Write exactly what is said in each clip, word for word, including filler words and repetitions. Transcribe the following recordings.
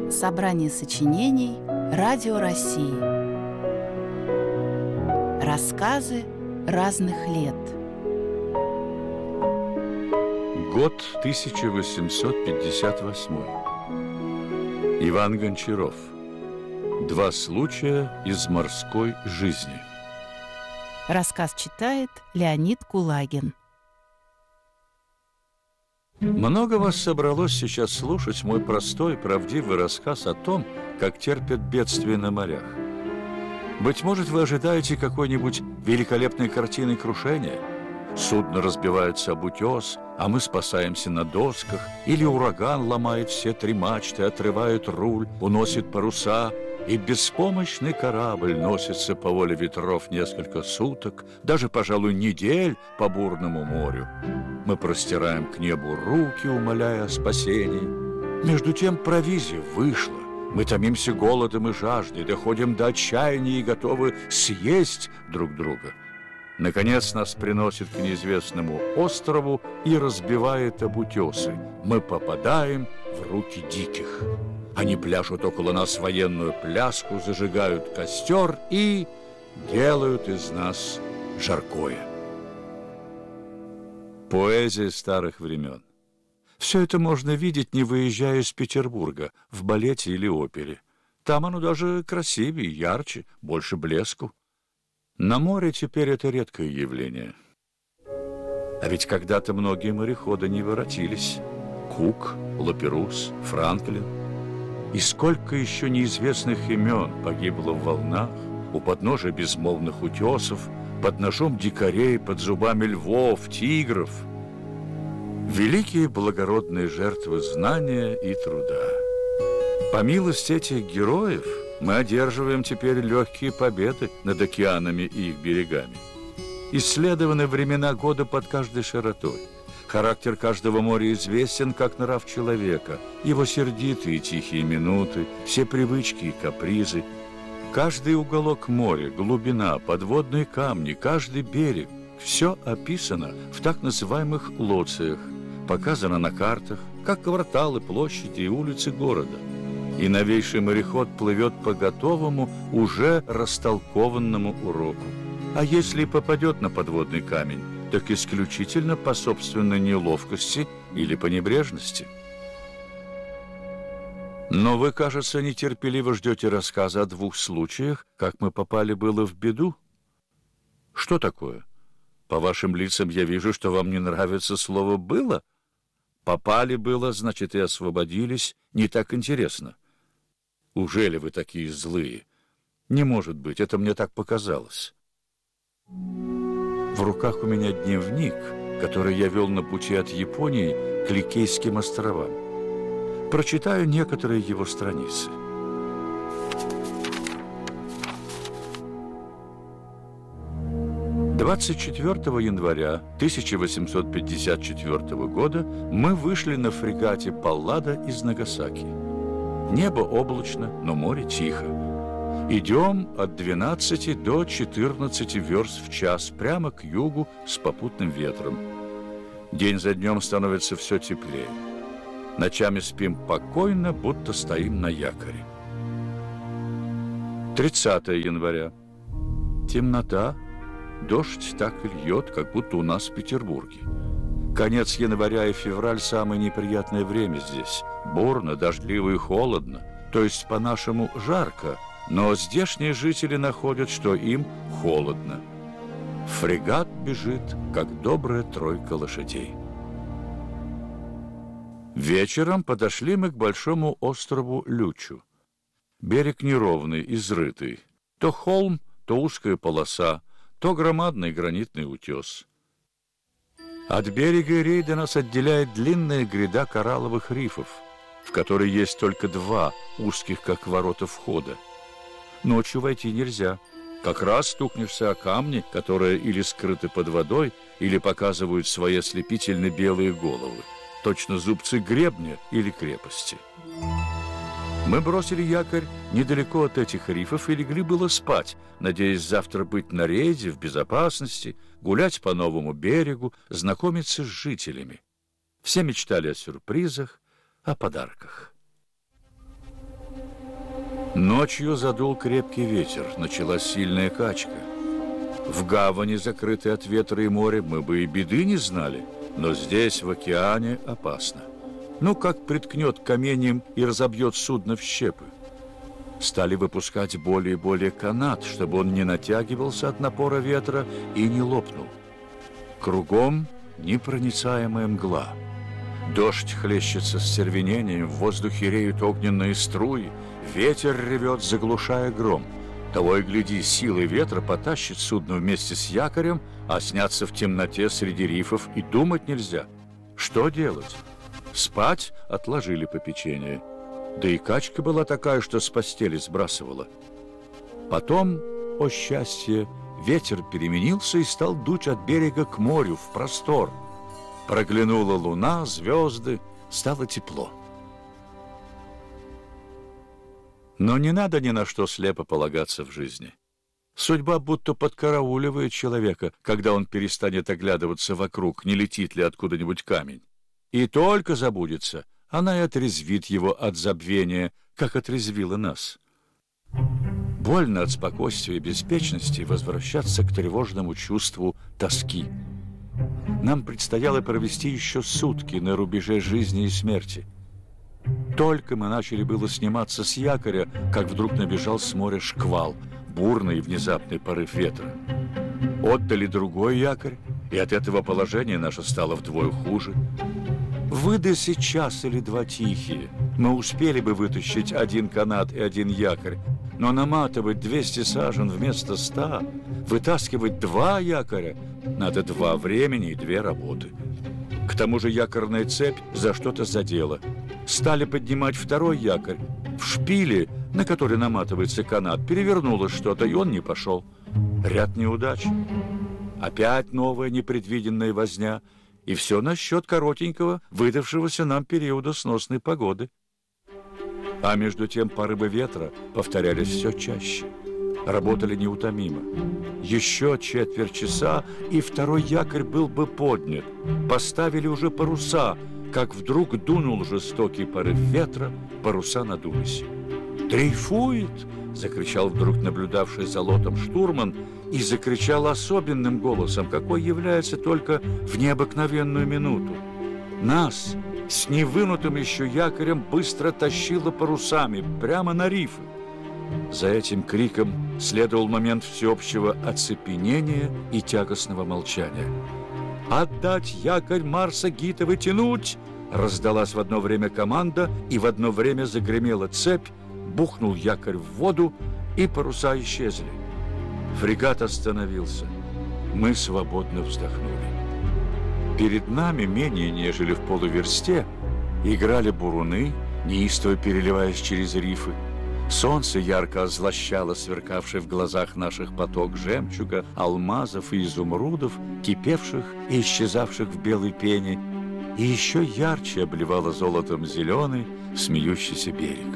Собрание сочинений «Радио России». Рассказы разных лет. Год тысяча восемьсот пятьдесят восьмой. Иван Гончаров. Два случая из морской жизни. Рассказ читает Леонид Кулагин. Много вас собралось сейчас слушать мой простой, правдивый рассказ о том, как терпят бедствия на морях. Быть может, вы ожидаете какой-нибудь великолепной картины крушения? Судно разбивается об утес, а мы спасаемся на досках, или ураган ломает все три мачты, отрывает руль, уносит паруса, и беспомощный корабль носится по воле ветров несколько суток, даже, пожалуй, недель по бурному морю. Мы простираем к небу руки, умоляя о спасении. Между тем провизия вышла. Мы томимся голодом и жаждой, доходим до отчаяния и готовы съесть друг друга. Наконец нас приносит к неизвестному острову и разбивает об утесы. Мы попадаем в руки диких. Они пляшут около нас военную пляску, зажигают костер и делают из нас жаркое. Поэзия старых времен. Все это можно видеть, не выезжая из Петербурга, в балете или опере. Там оно даже красивее, ярче, больше блеску. На море теперь это редкое явление. А ведь когда-то многие мореходы не воротились. Кук, Лаперус, Франклин. И сколько еще неизвестных имен погибло в волнах, у подножия безмолвных утесов, под ножом дикарей, под зубами львов, тигров. Великие благородные жертвы знания и труда. По милости этих героев мы одерживаем теперь легкие победы над океанами и их берегами. Исследованы времена года под каждой широтой. Характер каждого моря известен, как нрав человека, его сердитые и тихие минуты, все привычки и капризы. Каждый уголок моря, глубина, подводные камни, каждый берег – все описано в так называемых лоциях, показано на картах, как кварталы, площади и улицы города. И новейший мореход плывет по готовому, уже растолкованному уроку. А если попадет на подводный камень, так исключительно по собственной неловкости или по небрежности. Но вы, кажется, нетерпеливо ждете рассказа о двух случаях, как мы попали было в беду. Что такое? По вашим лицам я вижу, что вам не нравится слово «было». Попали было, значит, и освободились. Не так интересно. Ужели вы такие злые? Не может быть, это мне так показалось. В руках у меня дневник, который я вел на пути от Японии к Ликейским островам. Прочитаю некоторые его страницы. двадцать четвёртого января тысяча восемьсот пятьдесят четвёртого года мы вышли на фрегате «Паллада» из Нагасаки. Небо облачно, но море тихо. Идем от двенадцати до четырнадцати верст в час прямо к югу с попутным ветром. День за днем становится все теплее. Ночами спим покойно, будто стоим на якоре. тридцатого января. Темнота. Дождь так и льет, как будто у нас в Петербурге. Конец января и февраль – самое неприятное время здесь. Бурно, дождливо и холодно. То есть, по-нашему, жарко. Но здешние жители находят, что им холодно. Фрегат бежит, как добрая тройка лошадей. Вечером подошли мы к большому острову Лючу. Берег неровный, изрытый. То холм, то узкая полоса, то громадный гранитный утес. От берега рейда нас отделяет длинная гряда коралловых рифов, в которой есть только два узких, как ворота, входа. Ночью войти нельзя. Как раз стукнешься о камни, которые или скрыты под водой, или показывают свои ослепительно белые головы, точно зубцы гребня или крепости. Мы бросили якорь недалеко от этих рифов и легли было спать, надеясь завтра быть на рейде, в безопасности, гулять по новому берегу, знакомиться с жителями. Все мечтали о сюрпризах, о подарках. Ночью задул крепкий ветер, началась сильная качка. В гавани, закрытой от ветра и моря, мы бы и беды не знали, но здесь, в океане, опасно. Ну, как приткнет каменьем и разобьет судно в щепы. Стали выпускать более и более канат, чтобы он не натягивался от напора ветра и не лопнул. Кругом непроницаемая мгла. Дождь хлещется с стервенением, в воздухе реют огненные струи, ветер ревет, заглушая гром. Того и гляди, силой ветра потащит судно вместе с якорем, а сняться в темноте среди рифов и думать нельзя. Что делать? Спать отложили попечение. Да и качка была такая, что с постели сбрасывала. Потом, о счастье, ветер переменился и стал дуть от берега к морю, в простор. Проглянула луна, звезды, стало тепло. Но не надо ни на что слепо полагаться в жизни. Судьба будто подкарауливает человека, когда он перестанет оглядываться вокруг, не летит ли откуда-нибудь камень. И только забудется, она и отрезвит его от забвения, как отрезвила нас. Больно от спокойствия и беспечности возвращаться к тревожному чувству тоски. Нам предстояло провести еще сутки на рубеже жизни и смерти. Только мы начали было сниматься с якоря, как вдруг набежал с моря шквал, бурный и внезапный порыв ветра. Отдали другой якорь, и от этого положение наше стало вдвое хуже. Выдай сейчас или два тихие, мы успели бы вытащить один канат и один якорь, но наматывать двести сажен вместо ста, вытаскивать два якоря, надо два времени и две работы. К тому же якорная цепь за что-то задела. Стали поднимать второй якорь. В шпиле, на который наматывается канат, перевернулось что-то, и он не пошел. Ряд неудач. Опять новая непредвиденная возня. И все насчет коротенького, выдавшегося нам периода сносной погоды. А между тем порывы ветра повторялись все чаще. Работали неутомимо. Еще четверть часа, и второй якорь был бы поднят. Поставили уже паруса, как вдруг дунул жестокий порыв ветра, паруса надулись. «Дрейфует!» — закричал вдруг наблюдавший за лотом штурман, и закричал особенным голосом, какой является только в необыкновенную минуту. Нас с невынутым еще якорем быстро тащило парусами прямо на рифы. За этим криком следовал момент всеобщего оцепенения и тягостного молчания. «Отдать якорь, Марса Гитовой тянуть!» Раздалась в одно время команда, и в одно время загремела цепь, бухнул якорь в воду, и паруса исчезли. Фрегат остановился. Мы свободно вздохнули. Перед нами, менее нежели в полуверсте, играли буруны, неистово переливаясь через рифы. Солнце ярко озлощало сверкавший в глазах наших поток жемчуга, алмазов и изумрудов, кипевших и исчезавших в белой пене, и еще ярче обливало золотом зеленый, смеющийся берег.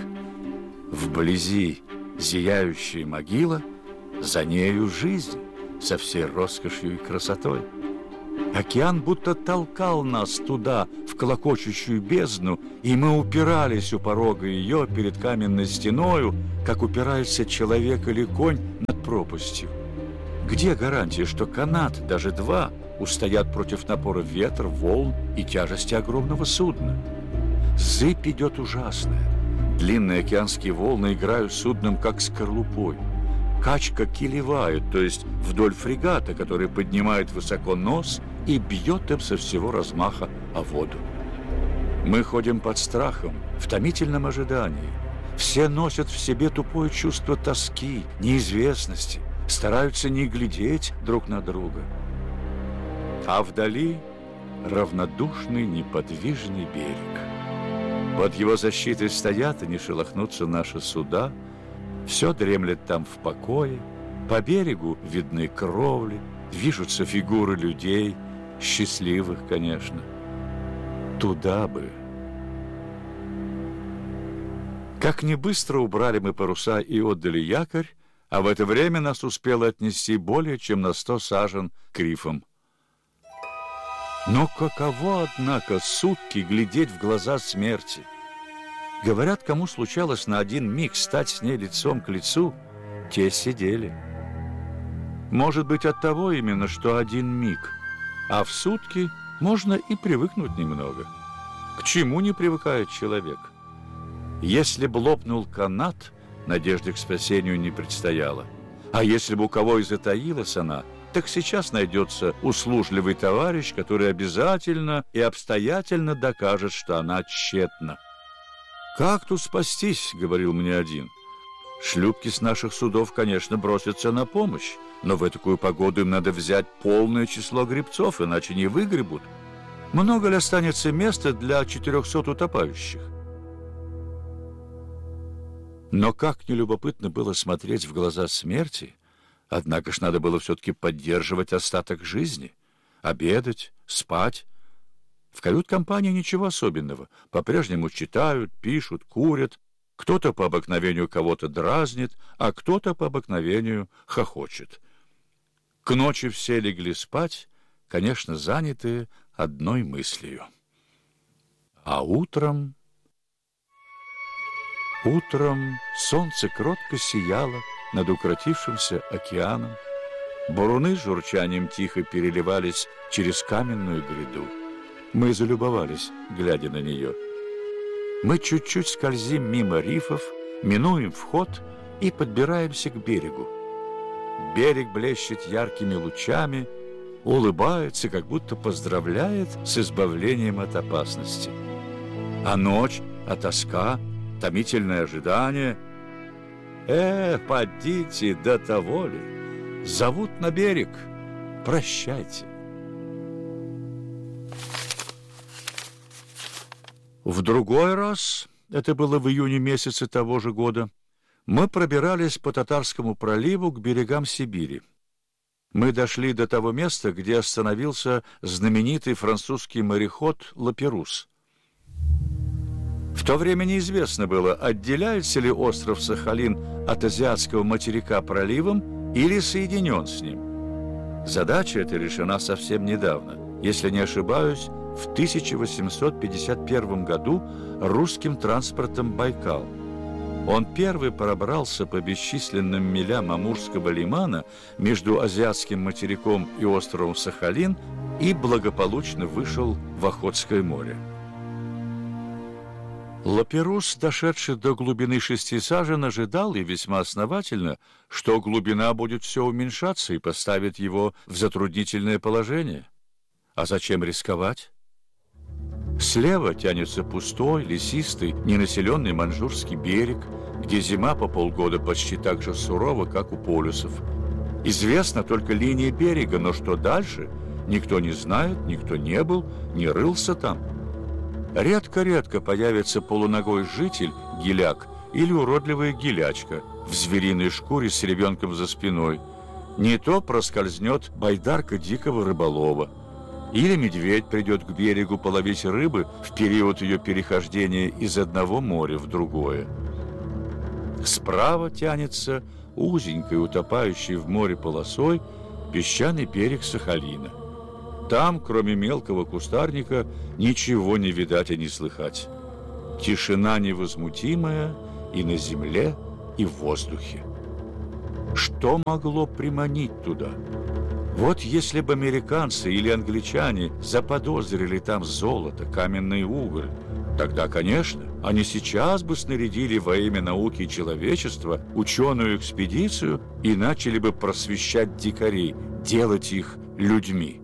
Вблизи зияющая могила, за нею жизнь со всей роскошью и красотой. Океан будто толкал нас туда, в клокочущую бездну, и мы упирались у порога ее перед каменной стеною, как упирается человек или конь над пропастью. Где гарантия, что канат, даже два, устоят против напора ветра, волн и тяжести огромного судна? Зыбь идет ужасная. Длинные океанские волны играют судном, как скорлупой. Качка килевает, то есть вдоль фрегата, который поднимает высоко нос и бьет им со всего размаха о воду. Мы ходим под страхом, в томительном ожидании. Все носят в себе тупое чувство тоски, неизвестности, стараются не глядеть друг на друга. А вдали равнодушный неподвижный берег. Под его защитой стоят и не шелохнутся наши суда. Все дремлет там в покое, по берегу видны кровли, движутся фигуры людей, счастливых, конечно. Туда бы. Как не быстро убрали мы паруса и отдали якорь, а в это время нас успело отнести более чем на сто сажен к рифам. Но каково, однако, сутки глядеть в глаза смерти? Говорят, кому случалось на один миг стать с ней лицом к лицу, те сидели. Может быть, от того именно, что один миг, а в сутки можно и привыкнуть немного. К чему не привыкает человек? Если б лопнул канат, надежды к спасению не предстояло. А если бы у кого и затаилась она, так сейчас найдется услужливый товарищ, который обязательно и обстоятельно докажет, что она тщетна. «Как тут спастись?» — говорил мне один. «Шлюпки с наших судов, конечно, бросятся на помощь, но в такую погоду им надо взять полное число гребцов, иначе не выгребут. Много ли останется места для четырехсот утопающих?» Но как нелюбопытно было смотреть в глаза смерти, однако ж надо было все-таки поддерживать остаток жизни, обедать, спать. В кают-компании ничего особенного. По-прежнему читают, пишут, курят. Кто-то по обыкновению кого-то дразнит, а кто-то по обыкновению хохочет. К ночи все легли спать, конечно, занятые одной мыслью. А утром... Утром солнце кротко сияло над укротившимся океаном. Буруны с журчанием тихо переливались через каменную гряду. Мы залюбовались, глядя на нее. Мы чуть-чуть скользим мимо рифов, минуем вход и подбираемся к берегу. Берег блещет яркими лучами, улыбается, как будто поздравляет с избавлением от опасности. А ночь, а тоска, томительное ожидание. Э, подите до того ли, зовут на берег, прощайте. В другой раз, это было в июне месяце того же года, мы пробирались по Татарскому проливу к берегам Сибири. Мы дошли до того места, где остановился знаменитый французский мореход Лаперус. В то время неизвестно было, отделяется ли остров Сахалин от азиатского материка проливом или соединен с ним. Задача эта решена совсем недавно, если не ошибаюсь, в тысяча восемьсот пятьдесят первом году русским транспортом «Байкал». Он первый пробрался по бесчисленным милям Амурского лимана между азиатским материком и островом Сахалин и благополучно вышел в Охотское море. Лаперус, дошедший до глубины шести сажен, ожидал, и весьма основательно, что глубина будет все уменьшаться и поставит его в затруднительное положение. А зачем рисковать? Слева тянется пустой, лесистый, ненаселенный Маньчжурский берег, где зима по полгода почти так же сурова, как у полюсов. Известна только линия берега, но что дальше, никто не знает, никто не был, не рылся там. Редко-редко появится полуногой житель, гиляк, или уродливая гилячка в звериной шкуре с ребенком за спиной. Не то проскользнет байдарка дикого рыболова. Или медведь придет к берегу половить рыбы в период ее перехождения из одного моря в другое. Справа тянется узенькой, утопающей в море полосой, песчаный берег Сахалина. Там, кроме мелкого кустарника, ничего не видать и не слыхать. Тишина невозмутимая и на земле, и в воздухе. Что могло приманить туда? Вот если бы американцы или англичане заподозрили там золото, каменный уголь, тогда, конечно, они сейчас бы снарядили во имя науки и человечества ученую экспедицию и начали бы просвещать дикарей, делать их людьми.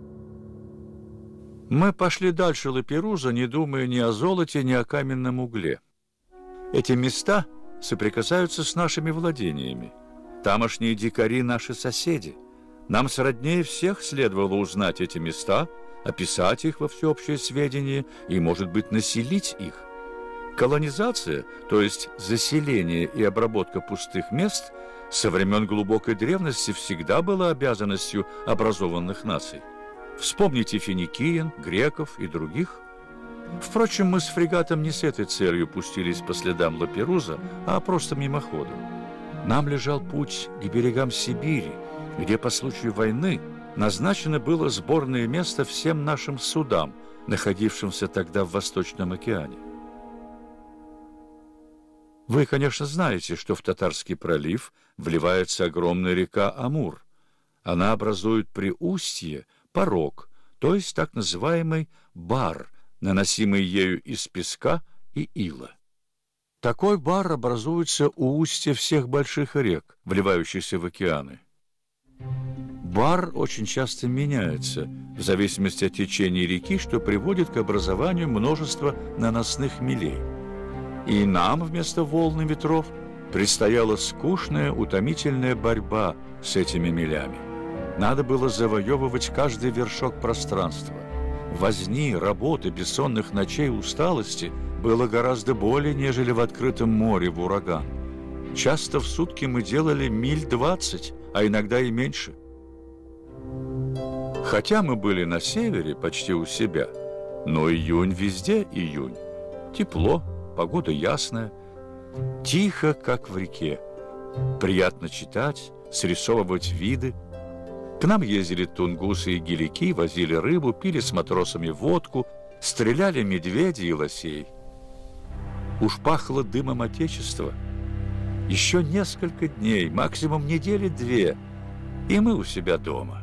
Мы пошли дальше Лаперуза, не думая ни о золоте, ни о каменном угле. Эти места соприкасаются с нашими владениями. Тамошние дикари — наши соседи. Нам сроднее всех следовало узнать эти места, описать их во всеобщее сведение и, может быть, населить их. Колонизация, то есть заселение и обработка пустых мест, со времен глубокой древности всегда была обязанностью образованных наций. Вспомните финикиян, греков и других. Впрочем, мы с фрегатом не с этой целью пустились по следам Лаперуза, а просто мимоходом. Нам лежал путь к берегам Сибири, где по случаю войны назначено было сборное место всем нашим судам, находившимся тогда в Восточном океане. Вы, конечно, знаете, что в Татарский пролив вливается огромная река Амур. Она образует при устье порог, то есть так называемый бар, наносимый ею из песка и ила. Такой бар образуется у устья всех больших рек, вливающихся в океаны. Бар очень часто меняется в зависимости от течения реки, что приводит к образованию множества наносных мелей. И нам вместо волн и ветров предстояла скучная, утомительная борьба с этими мелями. Надо было завоевывать каждый вершок пространства. Возни, работы, бессонных ночей, усталости было гораздо более, нежели в открытом море в ураган. Часто в сутки мы делали миль двадцать, а иногда и меньше. Хотя мы были на севере, почти у себя, но июнь везде июнь. Тепло, погода ясная, тихо, как в реке. Приятно читать, срисовывать виды. К нам ездили тунгусы и гелики, возили рыбу, пили с матросами водку, стреляли медведей и лосей. Уж пахло дымом Отечества. Еще несколько дней, максимум недели две, и мы у себя дома.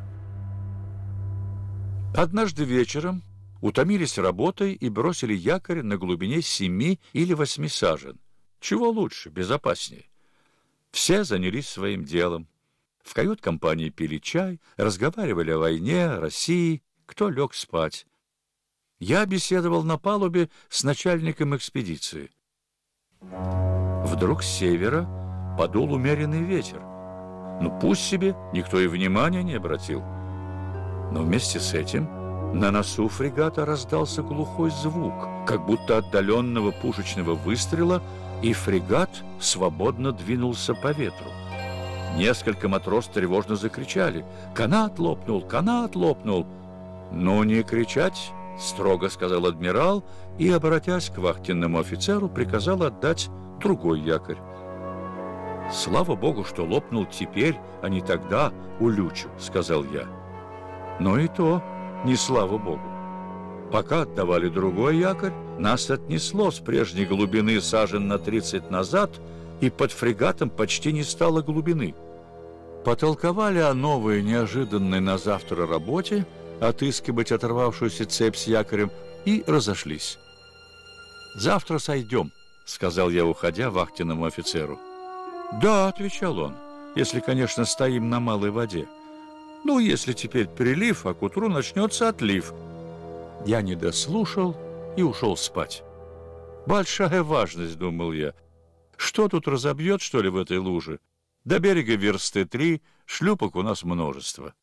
Однажды вечером утомились работой и бросили якорь на глубине семи или восьми сажен. Чего лучше, безопаснее. Все занялись своим делом. В кают-компании пили чай, разговаривали о войне, о России, кто лег спать. Я беседовал на палубе с начальником экспедиции. Вдруг с севера подул умеренный ветер. Ну пусть себе, никто и внимания не обратил. Но вместе с этим на носу фрегата раздался глухой звук, как будто отдаленного пушечного выстрела, и фрегат свободно двинулся по ветру. Несколько матросов тревожно закричали: «Канат лопнул! Канат лопнул!» «Ну, не кричать!» — строго сказал адмирал и, обратясь к вахтенному офицеру, приказал отдать другой якорь. «Слава богу, что лопнул теперь, а не тогда, у Лючу», — сказал я. Но и то не слава богу. Пока отдавали другой якорь, нас отнесло с прежней глубины сажен на тридцать назад, и под фрегатом почти не стало глубины. Потолковали о новой, неожиданной на завтра работе, отыскивать оторвавшуюся цепь с якорем, и разошлись. «Завтра сойдем», — сказал я, уходя, вахтенному офицеру. «Да», — отвечал он, — «если, конечно, стоим на малой воде. Ну, если теперь прилив, а к утру начнется отлив». Я не дослушал и ушел спать. «Большая важность», — думал я. «Что тут разобьет, что ли, в этой луже? До берега версты три, шлюпок у нас множество».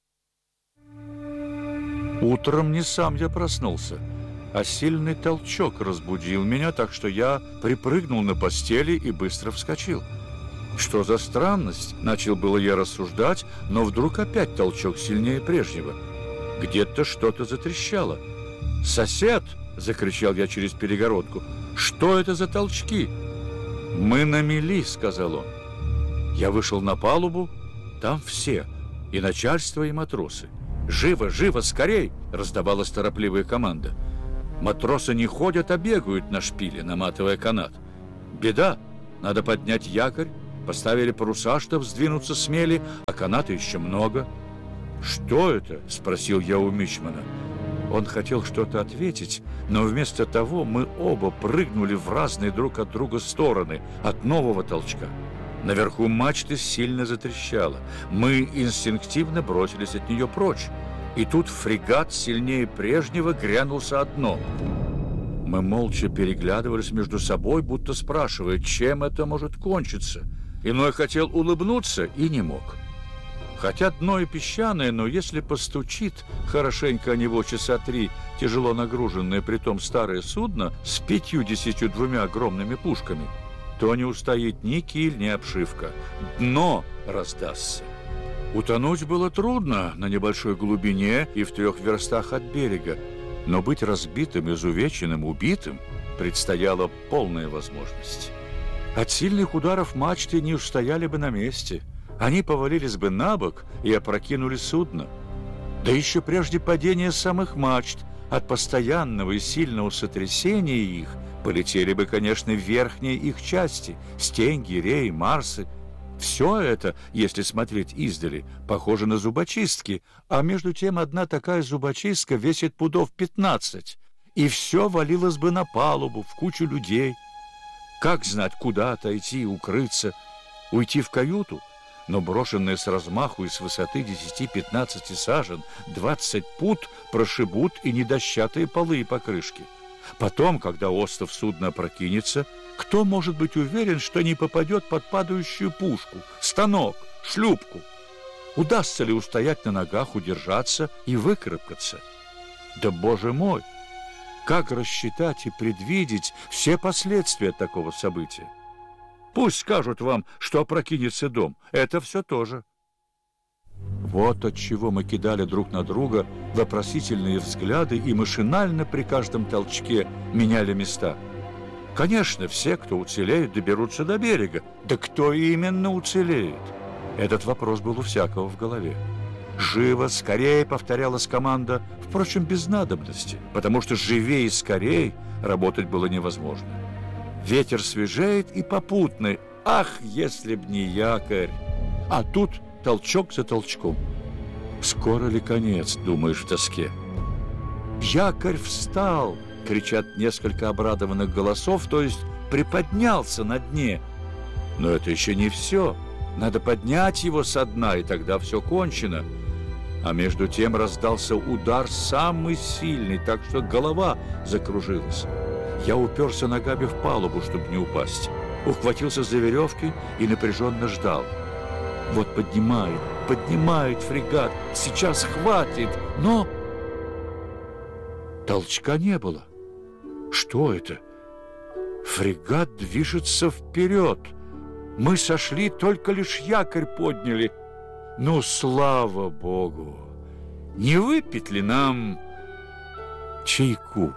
Утром не сам я проснулся, а сильный толчок разбудил меня, так что я припрыгнул на постели и быстро вскочил. Что за странность? Начал было я рассуждать, но вдруг опять толчок сильнее прежнего. Где-то что-то затрещало. «Сосед!» — закричал я через перегородку. «Что это за толчки?» «Мы на мели», — сказал он. Я вышел на палубу, там все, и начальство, и матросы. «Живо, живо, скорей!» — раздавалась торопливая команда. Матросы не ходят, а бегают на шпиле, наматывая канат. «Беда! Надо поднять якорь». Поставили паруса, чтобы сдвинуться с мели, а каната еще много. «Что это?» — спросил я у мичмана. Он хотел что-то ответить, но вместо того мы оба прыгнули в разные друг от друга стороны от нового толчка. Наверху мачты сильно затрещало. Мы инстинктивно бросились от нее прочь. И тут фрегат сильнее прежнего грянулся о дно. Мы молча переглядывались между собой, будто спрашивая, чем это может кончиться. Иной хотел улыбнуться и не мог. Хотя дно и песчаное, но если постучит хорошенько о него часа три тяжело нагруженное, притом старое судно с пятью-десятью двумя огромными пушками, то не устоит ни киль, ни обшивка. Дно раздастся. Утонуть было трудно на небольшой глубине и в трех верстах от берега, но быть разбитым, изувеченным, убитым предстояла полная возможность. От сильных ударов мачты не устояли бы на месте. Они повалились бы на бок и опрокинули судно. Да еще прежде падения самых мачт, от постоянного и сильного сотрясения их, Полетели бы, конечно, верхние их части, стеньги, реи, марсы. Все это, если смотреть издали, похоже на зубочистки, а между тем одна такая зубочистка весит пудов пятнадцать, и все валилось бы на палубу, в кучу людей. Как знать, куда отойти, укрыться, уйти в каюту? Но брошенные с размаху и с высоты десяти-пятнадцати сажен двадцать пуд прошибут и недощатые полы и покрышки. Потом, когда остов судна опрокинется, кто может быть уверен, что не попадет под падающую пушку, станок, шлюпку? Удастся ли устоять на ногах, удержаться и выкарабкаться? Да, Боже мой! Как рассчитать и предвидеть все последствия такого события? Пусть скажут вам, что опрокинется дом. Это все тоже. Вот от чего мы кидали друг на друга вопросительные взгляды и машинально при каждом толчке меняли места. Конечно, все, кто уцелеет, доберутся до берега. Да кто именно уцелеет? Этот вопрос был у всякого в голове. «Живо, скорее!» — повторялась команда, впрочем, без надобности, потому что живее и скорее работать было невозможно. Ветер свежеет и попутный. Ах, если б не якорь! А тут толчок за толчком. Скоро ли конец, думаешь в тоске? «Якорь встал!» — кричат несколько обрадованных голосов, то есть приподнялся на дне. Но это еще не все. Надо поднять его со дна, и тогда все кончено. А между тем раздался удар самый сильный, так что голова закружилась. Я уперся ногами в палубу, чтобы не упасть. Ухватился за веревки и напряженно ждал. Вот поднимает, поднимает фрегат, сейчас хватит, но... Толчка не было. Что это? Фрегат движется вперед. Мы сошли, только лишь якорь подняли. Ну, слава Богу! Не выпить ли нам чайку?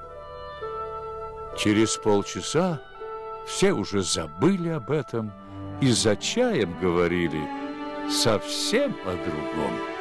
Через полчаса все уже забыли об этом и за чаем говорили совсем о другом.